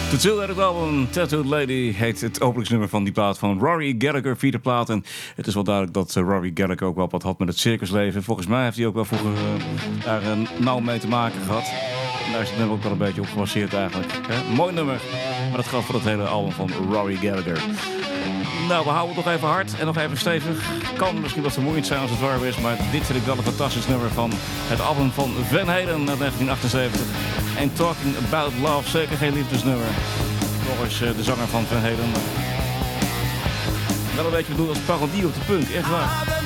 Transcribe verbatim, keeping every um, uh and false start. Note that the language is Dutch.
Tattooed album Tattooed Lady heet het openingsnummer van die plaat van Rory Gallagher, vierde plaat. En het is wel duidelijk dat uh, Rory Gallagher ook wel wat had met het circusleven. Volgens mij heeft hij ook wel vroeger uh, daar uh, nauw mee te maken gehad. En daar is het nummer ook wel een beetje op gebaseerd eigenlijk. Hè? Mooi nummer, maar dat geldt voor het hele album van Rory Gallagher. Nou, we houden het nog even hard en nog even stevig. Kan misschien wat vermoeiend zijn als het warm is, maar dit vind ik wel een fantastisch nummer van het album van Van Halen uit negentien achtenzeventig. En Talking About Love, zeker geen liefdesnummer. Volgens uh, de zanger van Van Halen. Wel een beetje bedoeld als parodie op de punk, echt waar.